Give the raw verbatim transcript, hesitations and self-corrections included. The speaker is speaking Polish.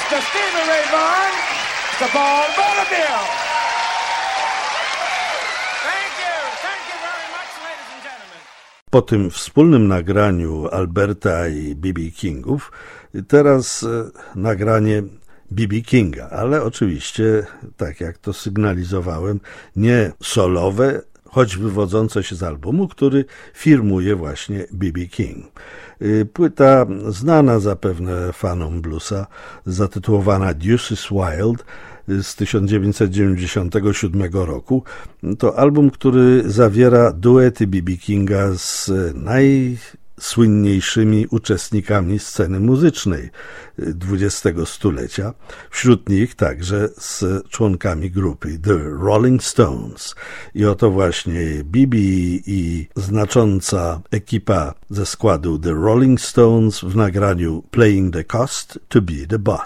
mister Stevie Ray Vaughan, mister Paul Bonneville. Thank you, thank you very much, ladies and gentlemen. Po tym wspólnym nagraniu Alberta i B B Kingów, teraz e, nagranie B B Kinga, ale oczywiście, tak jak to sygnalizowałem, nie solowe, choć wywodzące się z albumu, który firmuje właśnie B B King. Płyta znana zapewne fanom bluesa, zatytułowana Deuces Wild z tysiąc dziewięćset dziewięćdziesiątego siódmego roku. To album, który zawiera duety B B Kinga z najsłynniejszymi uczestnikami sceny muzycznej dwudziestego stulecia. Wśród nich także z członkami grupy The Rolling Stones. I oto właśnie B B i znacząca ekipa ze składu The Rolling Stones w nagraniu Playing the Cost to be the Boss.